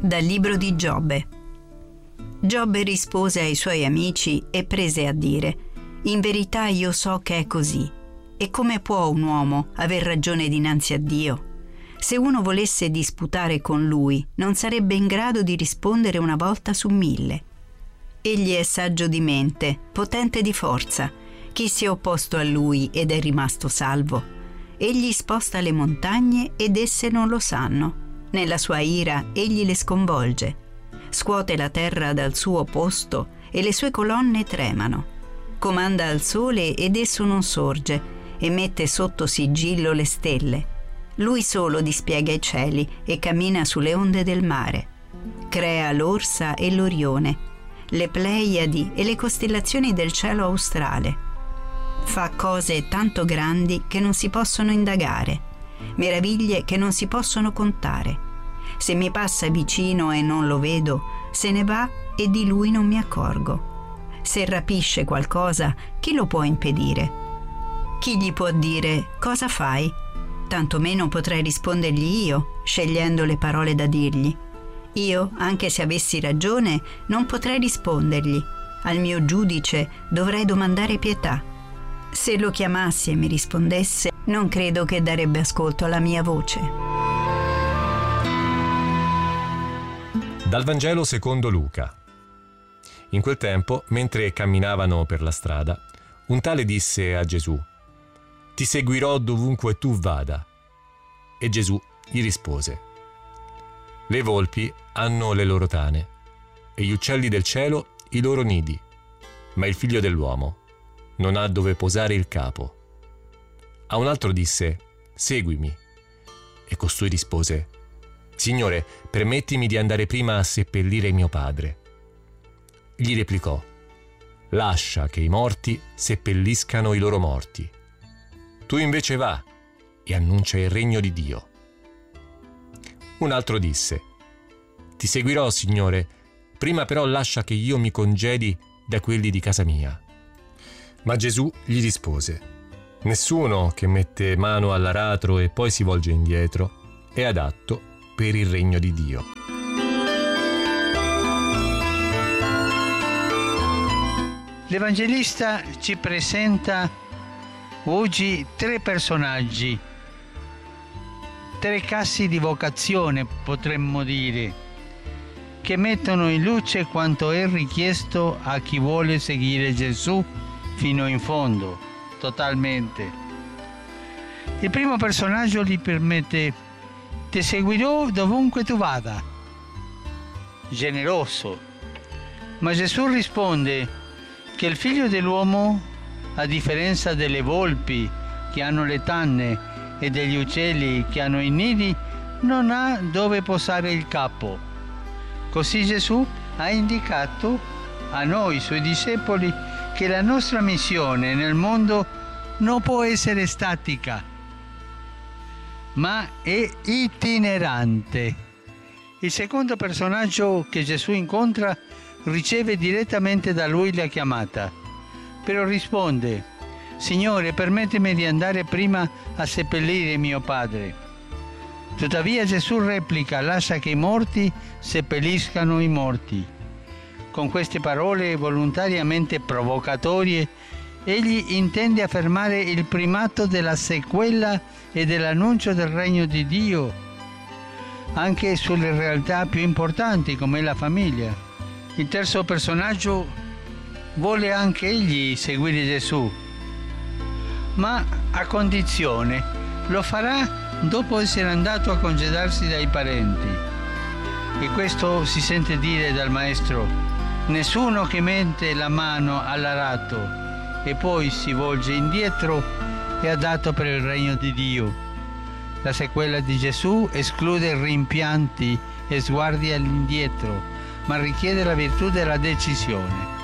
Dal libro di Giobbe. Giobbe rispose ai suoi amici e prese a dire: «In verità io so che è così. E come può un uomo aver ragione dinanzi a Dio? Se uno volesse disputare con lui, non sarebbe in grado di rispondere una volta su 1000. Egli è saggio di mente, potente di forza. Chi si è opposto a lui ed è rimasto salvo? Egli sposta le montagne ed esse non lo sanno. Nella sua ira egli le sconvolge. Scuote la terra dal suo posto e le sue colonne tremano. Comanda al sole ed esso non sorge e mette sotto sigillo le stelle. Lui solo dispiega i cieli e cammina sulle onde del mare. Crea l'Orsa e l'Orione, le Pleiadi e le costellazioni del cielo australe. Fa cose tanto grandi che non si possono indagare, meraviglie che non si possono contare. Se mi passa vicino e non lo vedo, se ne va e di lui non mi accorgo. Se rapisce qualcosa, chi lo può impedire? Chi gli può dire: cosa fai? Tanto meno potrei rispondergli io, scegliendo le parole da dirgli. Io, anche se avessi ragione, non potrei rispondergli. Al mio giudice dovrei domandare pietà. Se lo chiamassi e mi rispondesse, non credo che darebbe ascolto alla mia voce. Dal Vangelo secondo Luca. In quel tempo, mentre camminavano per la strada, un tale disse a Gesù: «Ti seguirò dovunque tu vada». E Gesù gli rispose: «Le volpi hanno le loro tane, e gli uccelli del cielo i loro nidi, ma il figlio dell'uomo non ha dove posare il capo». A un altro disse: «Seguimi». E costui rispose: «Signore, permettimi di andare prima a seppellire mio padre». Gli replicò: «Lascia che i morti seppelliscano i loro morti. Tu invece va e annuncia il regno di Dio». Un altro disse: «Ti seguirò, Signore, prima però lascia che io mi congedi da quelli di casa mia». Ma Gesù gli rispose: «Nessuno che mette mano all'aratro e poi si volge indietro è adatto per il regno di Dio». L'Evangelista ci presenta oggi 3 personaggi, 3 cassi di vocazione, potremmo dire, che mettono in luce quanto è richiesto a chi vuole seguire Gesù fino in fondo, totalmente. Il primo personaggio gli permette: «Ti seguirò dovunque tu vada». Generoso. Ma Gesù risponde che il figlio dell'uomo, a differenza delle volpi che hanno le tanne e degli uccelli che hanno i nidi, non ha dove posare il capo. Così Gesù ha indicato a noi, suoi discepoli, che la nostra missione nel mondo non può essere statica, ma è itinerante. Il secondo personaggio che Gesù incontra riceve direttamente da lui la chiamata, però risponde: «Signore, permettimi di andare prima a seppellire mio padre». Tuttavia Gesù replica: «Lascia che i morti seppelliscano i morti». Con queste parole volontariamente provocatorie, egli intende affermare il primato della sequela e dell'annuncio del regno di Dio, anche sulle realtà più importanti come la famiglia. Il terzo personaggio vuole anche egli seguire Gesù, ma a condizione: lo farà dopo essere andato a congedarsi dai parenti. E questo si sente dire dal Maestro: «Nessuno che mette la mano all'aratro e poi si volge indietro è adatto per il regno di Dio». La sequela di Gesù esclude rimpianti e sguardi all'indietro, ma richiede la virtù della decisione.